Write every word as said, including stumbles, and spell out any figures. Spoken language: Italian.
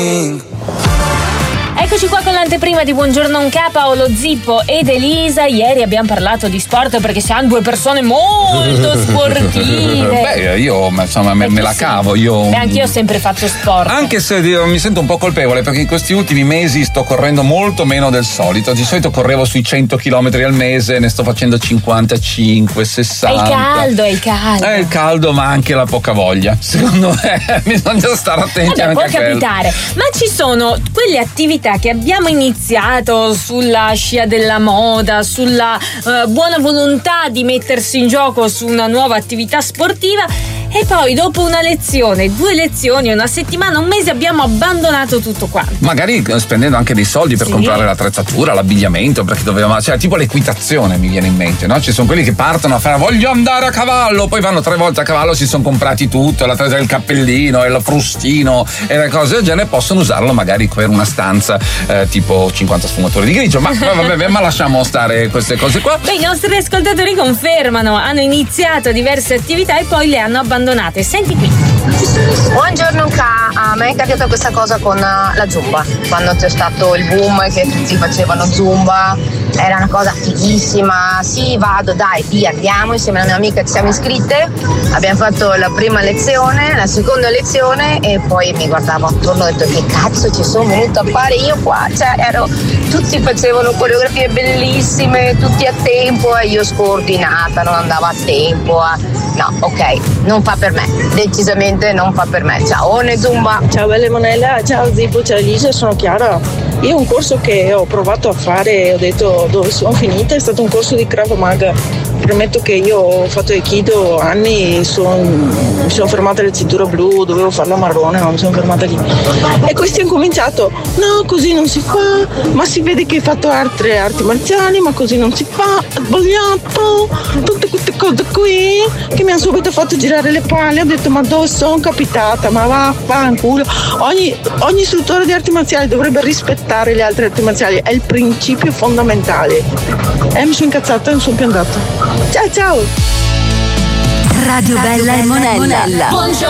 Eccoci qua con l'anteprima di Buongiorno Un Capa, o lo Zippo ed Elisa. Ieri abbiamo parlato di sport perché siamo due persone molto sportive. Beh, io insomma me, me la cavo. Io Beh, anch'io ho sempre fatto sport. Anche se io mi sento un po' colpevole perché in questi ultimi mesi sto correndo molto meno del solito. Di solito correvo sui cento chilometri al mese, ne sto facendo cinquantacinque, sessanta. È il caldo, è il caldo. È il caldo, ma anche la poca voglia. Secondo me bisogna stare attenti. Vabbè, anche può a quello. capitare. Ma ci sono quelle attività che abbiamo iniziato sulla scia della moda, sulla uh, buona volontà di mettersi in gioco su una nuova attività sportiva, e poi dopo una lezione, due lezioni, una settimana, un mese abbiamo abbandonato tutto quanto. Magari spendendo anche dei soldi per Sì. comprare l'attrezzatura, l'abbigliamento, perché dovevamo, cioè tipo l'equitazione mi viene in mente, no? Ci sono quelli che partono a fare voglio andare a cavallo, poi vanno tre volte a cavallo, si sono comprati tutto, l'attrezzatura, il cappellino, il frustino e le cose del genere, possono usarlo magari per una stanza eh, tipo cinquanta sfumature di grigio, ma vabbè, ma lasciamo stare queste cose qua. Beh, i nostri ascoltatori confermano, hanno iniziato diverse attività e poi le hanno abbandonate. Senti qui. Buongiorno K, a me è capitata questa cosa con la Zumba, quando c'è stato il boom che tutti facevano Zumba, era una cosa fighissima, sì vado dai via, andiamo, insieme alla mia amica ci siamo iscritte, abbiamo fatto la prima lezione, la seconda lezione e poi mi guardavo attorno e ho detto che cazzo ci sono venuta a fare io qua, cioè ero, tutti facevano coreografie bellissime, tutti a tempo e io scordinata, non andavo a tempo, a... no ok, non fa per me, decisamente non fa per me. Ciao Zumba. Ciao belle Monella, ciao Zippo, ciao Elisa, sono Chiara. Io un corso che ho provato a fare e ho detto dove sono finita è stato un corso di Krav Maga. Premetto che io ho fatto Aikido anni, son, mi sono fermata alla cintura blu, dovevo farla marrone ma mi sono fermata lì. E questi hanno cominciato, no così non si fa, ma si vede che hai fatto altre arti marziali, ma così non si fa, sbagliato, tutte queste cose qui che mi hanno subito fatto girare le palle. Ho detto ma dove sono capitata, ma vaffanculo. Ogni, ogni istruttore di arti marziali dovrebbe rispettare le altre arti marziali, è il principio fondamentale. E mi sono incazzata e mi sono piantata. Ciao ciao. Radio Bella e Monella. Buongiorno.